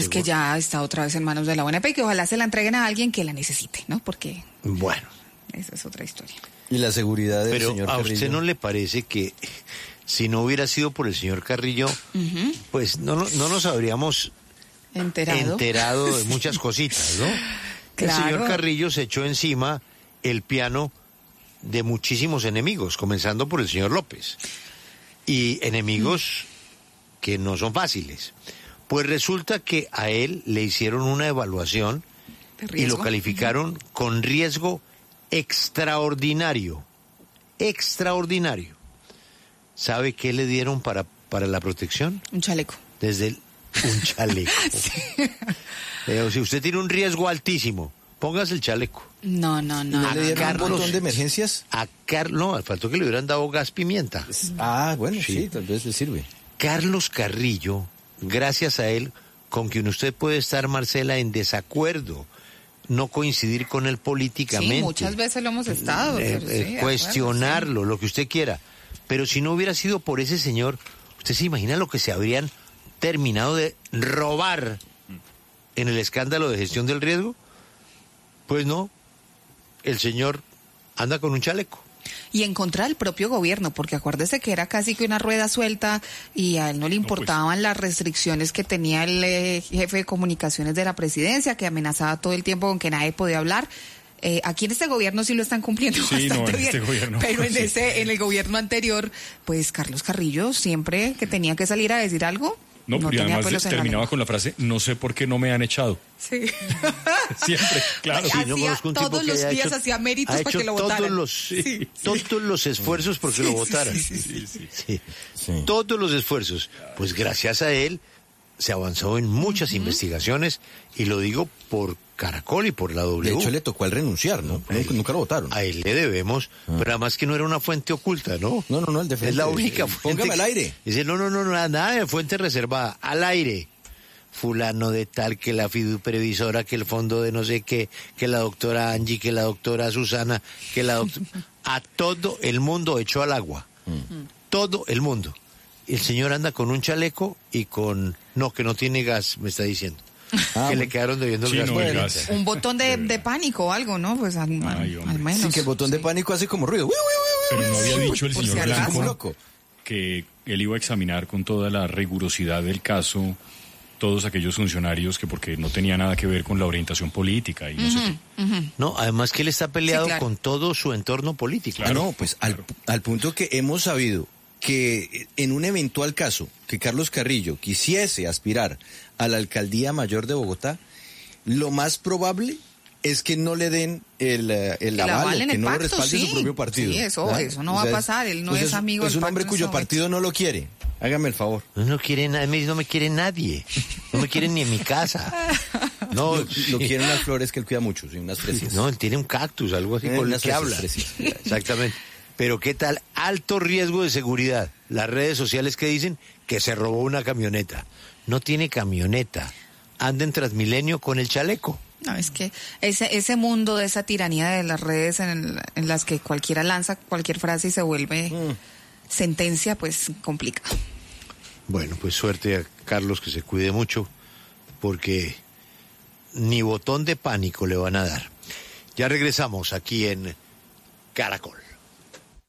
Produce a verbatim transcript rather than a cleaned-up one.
Es que ya está otra vez en manos de la O N P y que ojalá se la entreguen a alguien que la necesite, ¿no? Porque... Bueno. Esa es otra historia. Y la seguridad del Pero señor ¿a Carrillo? usted no le parece que si no hubiera sido por el señor Carrillo, uh-huh. pues no, no, no nos habríamos enterado, enterado de muchas cositas, ¿no? Claro. El señor Carrillo se echó encima el piano de muchísimos enemigos, comenzando por el señor López. Y enemigos uh-huh. que no son fáciles. Pues resulta que a él le hicieron una evaluación y lo calificaron uh-huh. con riesgo extraordinario, extraordinario. ¿Sabe qué le dieron para, para la protección? Un chaleco. Desde el, un chaleco. Sí. eh, si usted tiene un riesgo altísimo, póngase el chaleco. No, no, no. ¿No le dieron Carlos, un botón de emergencias? A Carlos, no, faltó que le hubieran dado gas pimienta. Ah, bueno, sí, sí tal vez le sirve. Carlos Carrillo, gracias a él, con quien usted puede estar, Marcela, en desacuerdo, no coincidir con él políticamente. Sí, muchas veces lo hemos estado. Eh, pero eh, sí, cuestionarlo, acuerdo, sí. lo que usted quiera. Pero si no hubiera sido por ese señor, ¿usted se imagina lo que se habrían terminado de robar en el escándalo de gestión del riesgo? Pues no, el señor anda con un chaleco. Y en contra del propio gobierno, porque acuérdese que era casi que una rueda suelta y a él no le importaban no, pues. las restricciones que tenía el eh, jefe de comunicaciones de la presidencia, que amenazaba todo el tiempo con que nadie podía hablar. Eh, aquí en este gobierno sí lo están cumpliendo sí, bastante no, en bien, este gobierno, pero en sí. ese, en el gobierno anterior, pues Carlos Carrillo siempre que tenía que salir a decir algo, no, no pero tenía además terminaba la con la frase, no sé por qué no me han echado. Sí. Siempre, claro. Hacía, Sí, no todos los días hecho, hacía méritos para que lo todos votaran. Los, sí, sí. Todos los esfuerzos porque sí, lo votaran. Sí, sí, sí, sí. Sí. Todos los esfuerzos. Pues gracias a él se avanzó en muchas uh-huh. investigaciones, y lo digo por Caracol y por la W. De hecho, le tocó al renunciar, ¿no? Él, nunca lo votaron. A él le debemos, ah. pero además que no era una fuente oculta, ¿no? No, no, no, el de frente. Es la única fuente. Póngame al aire. Dice, no, no, no, nada, nada de fuente reservada, al aire. Fulano de tal, que la fiduprevisora, que el fondo de no sé qué, que la doctora Angie, que la doctora Susana, que la doctora... A todo el mundo echó al agua. Mm. Todo el mundo. El señor anda con un chaleco y con... No, que no tiene gas, me está diciendo. Ah, que bueno. le quedaron debiendo el, sí, gas, no, el gas. Un botón de, de pánico o algo, ¿no? Pues al, Ay, al menos. Sí, que el botón sí. de pánico hace como ruido. Pero no había dicho el Por señor si Blanco loco. que él iba a examinar con toda la rigurosidad del caso todos aquellos funcionarios que porque no tenía nada que ver con la orientación política y no uh-huh, sé qué. Uh-huh. No, además que él está peleado sí, claro. con todo su entorno político. Claro, ah, no, pues claro. al, al punto que hemos sabido que en un eventual caso que Carlos Carrillo quisiese aspirar a la alcaldía mayor de Bogotá, lo más probable es que no le den el, el, el aval, aval que no pacto, lo respalde sí. su propio partido. Sí, eso, ¿verdad? eso no va o sea, a pasar, él no pues es amigo del pacto. Es un hombre cuyo partido no lo quiere. Hágame el favor. No, no quiere nadie, no me quiere nadie. No me quieren ni en mi casa. No, lo, lo quieren unas flores que él cuida mucho, sí, unas fresias. No, él tiene un cactus, algo así eh, con el que habla. Fresias. Exactamente. Pero ¿qué tal? Alto riesgo de seguridad. Las redes sociales que dicen que se robó una camioneta. No tiene camioneta. Anda en Transmilenio con el chaleco. No, es que ese ese mundo de esa tiranía de las redes en, el, en las que cualquiera lanza cualquier frase y se vuelve mm. sentencia, pues complica. Bueno, pues suerte a Carlos, que se cuide mucho, porque ni botón de pánico le van a dar. Ya regresamos aquí en Caracol.